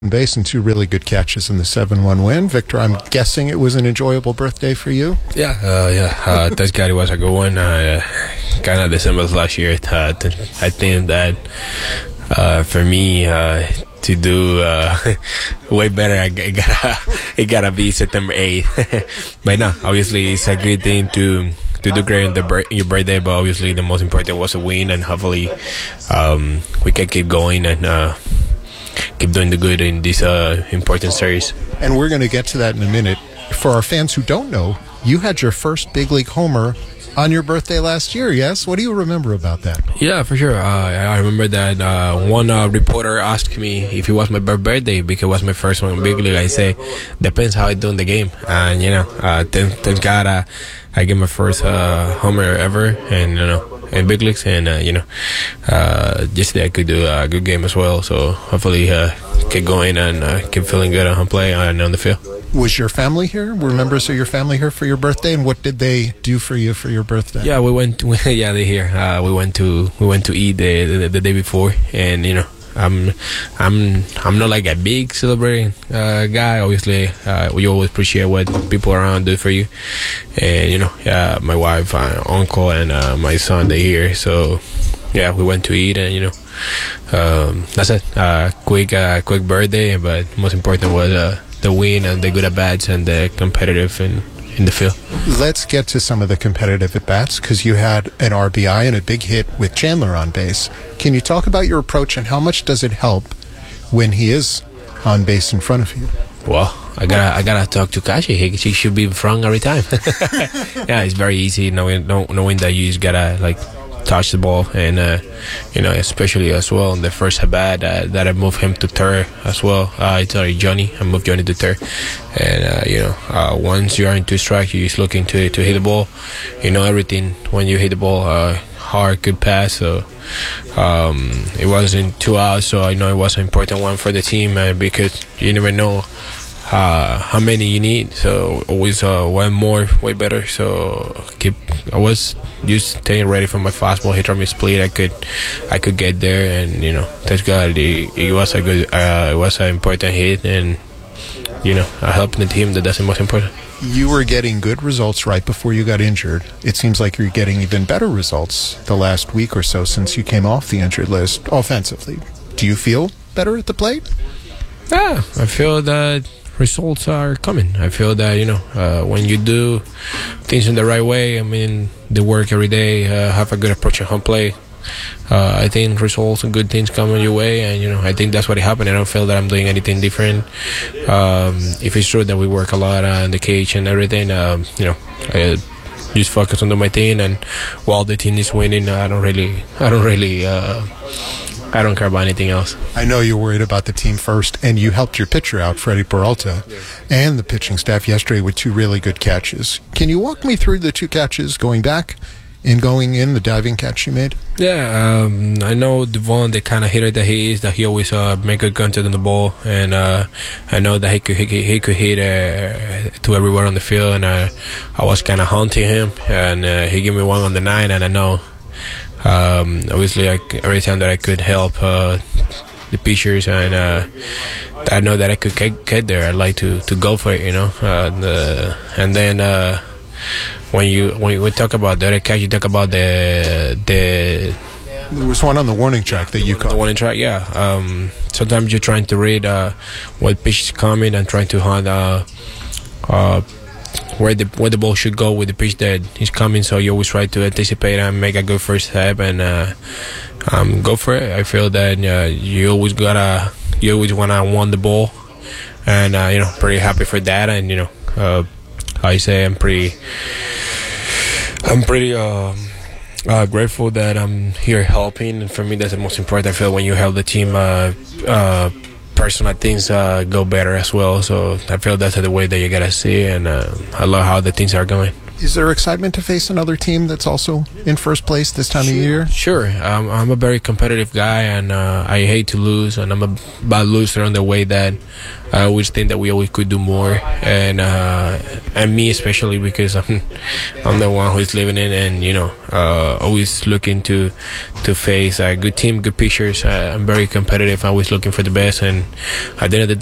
base and two really good catches in the 7-1 win. Victor, I'm guessing it was an enjoyable birthday for you? Thanks God, it was a good one. Kind of the same as last year. I think that for me to do way better, it gotta be September 8th. But no, obviously it's a great thing to do great on your birthday, but obviously the most important was a win, and hopefully we can keep going and keep doing the good in this important series. And we're going to get to that in a minute. For our fans who don't know, you had your first big league homer on your birthday last year, yes? What do you remember about that? Yeah, for sure. I remember that one reporter asked me if it was my birthday because it was my first one in big league. I say, depends how I do in the game. And, thank God I get my first homer ever, and, in big leagues. And, yesterday I could do a good game as well. So hopefully keep going and keep feeling good on home play and on the field. Was your family here? Were members of your family here for your birthday? And what did they do for you for your birthday? Yeah, we went. They're here. We went to eat the day before, and I'm not like a big celebrating guy. Obviously, we always appreciate what people around do for you, and my wife, uncle, and my son, they're here. So yeah, we went to eat, and that's it. Quick birthday, but most important was the win and the good at bats and the competitive in the field. Let's get to some of the competitive at bats, because you had an RBI and a big hit with Chandler on base. Can you talk about your approach and how much does it help when he is on base in front of you? Well, I gotta talk to Kashi. He should be in front every time. Yeah, it's very easy knowing that you just gotta touch the ball, and especially as well in the first at bat that I moved him to third as well. I moved Johnny to third, and once you are in two strikes, you're just looking to hit the ball. Everything when you hit the ball, hard, good pass. So it wasn't 2 outs, so I know it was an important one for the team, because you never know how many you need, so always one more, way better. So I was just staying ready for my fastball. He tried me split. I could get there, and thank God it was a good, it was an important hit, and helping the team. That's the most important. You were getting good results right before you got injured. It seems like you're getting even better results the last week or so since you came off the injured list offensively. Do you feel better at the plate? Yeah, I feel that results are coming. I feel that when you do things in the right way, the work every day, have a good approach at home play, I think results and good things come on your way, and I think that's what happened. I don't feel that I'm doing anything different. If it's true that we work a lot in the cage and everything, I just focus on my team, and while the team is winning, I don't care about anything else. I know you're worried about the team first, and you helped your pitcher out, Freddie Peralta, and the pitching staff yesterday with two really good catches. Can you walk me through the two catches going back and going in, the diving catch you made? Yeah, I know Devon, the kind of hitter that he is, that he always make good contact on the ball, and I know that he could hit to everywhere on the field, and I was kind of haunting him, and he gave me one on the 9, and I know. Obviously, every time that I could help the pitchers, and I know that I could get there, I'd like to go for it, and then when we talk about the other catch, you talk about the there was one on the warning track that you caught. The warning track, yeah. Sometimes you're trying to read what pitch is coming and trying to hunt where the ball should go with the pitch that is coming, so you always try to anticipate and make a good first step and go for it. I feel that you always wanna want the ball, and pretty happy for that, and I say I'm pretty grateful that I'm here helping, and for me that's the most important. I feel when you help the team, personal things go better as well. So I feel that's the way that you gotta see, and I love how the things are going. Is there excitement to face another team that's also in first place this time of year? Sure. I'm a very competitive guy, and I hate to lose, and I'm a bad loser on the way that I always think that we always could do more, and me especially, because I'm the one who's living it, and always looking to face a good team, good pitchers. I'm very competitive, always looking for the best, and at the end of the